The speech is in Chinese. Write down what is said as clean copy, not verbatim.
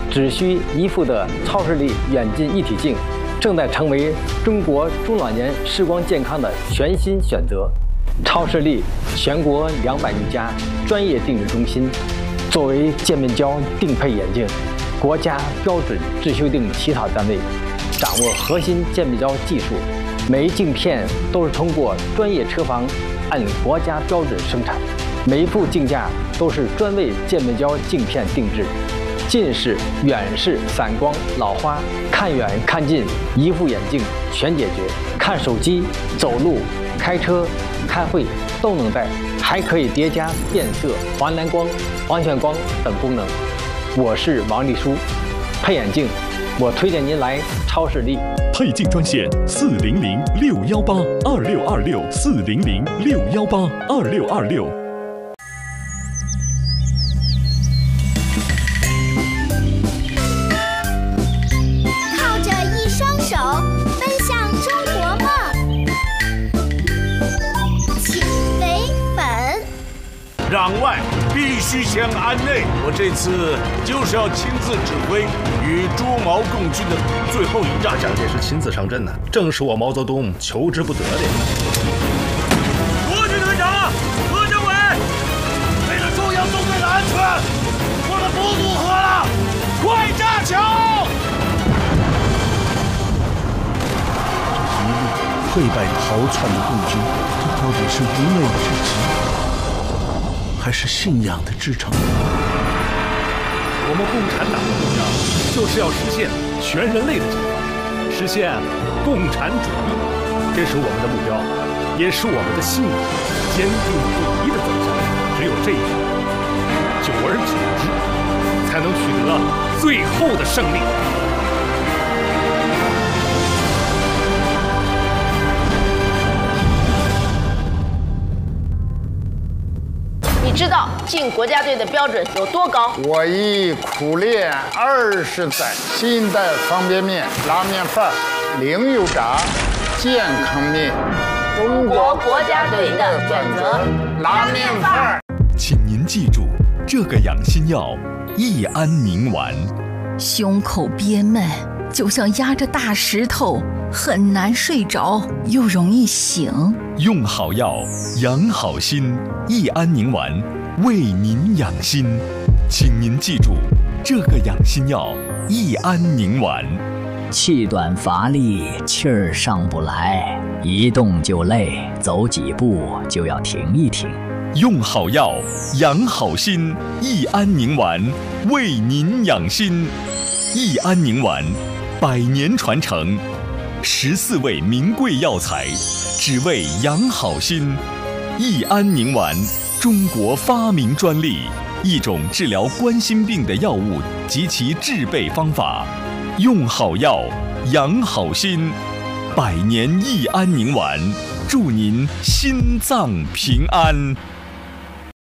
只需一副的超视力远近一体镜，正在成为中国中老年视光健康的全新选择。超视力全国200余家专业定制中心，作为渐变焦定配眼镜国家标准制修订起草单位，掌握核心渐变焦技术，每一镜片都是通过专业车房按国家标准生产，每一副镜架都是专为渐变焦镜片定制。近视、远视、散光、老花，看远看近，一副眼镜全解决。看手机、走路、开车、开会都能戴，还可以叠加变色、黄蓝光、黄泉光等功能。我是王丽书，配眼镜，我推荐您来超视力。 配镜专线400-618-2626，400-618-2626。 攘外必须先安内，我这次就是要亲自指挥与朱毛共军的最后一战。 蒋介石亲自上阵呢，正是我毛泽东求之不得的。 国军团长何政委，为了中央纵队的安全，我们不渡河了，快炸桥！ 这一路溃败逃窜的共军，这到底是无畏之极，还是信仰的支撑？ 我们共产党的目标就是要实现全人类的解放，实现共产主义，这是我们的目标，也是我们的信仰，坚定不移的走下去。只有这样，久而久之，才能取得最后的胜利。 你知道进国家队的标准有多高？ 我已苦练20载，新的方便面、拉面饭、零油炸、健康面，中国国家队的选择，拉面饭。 请您记住这个养心药——益安宁丸。 胸口憋闷，就像压着大石头，很难睡着，又容易醒。 用好药，养好心。益安宁丸为您养心，请您记住这个养心药——益安宁丸。 气短乏力，气儿上不来，一动就累，走几步就要停一停。 用好药，养好心。益安宁丸为您养心。益安宁丸100年传承，14味名贵药材，只为养好心。益安宁丸，中国发明专利，一种治疗冠心病的药物及其制备方法。用好药，养好心。100年益安宁丸，祝您心脏平安。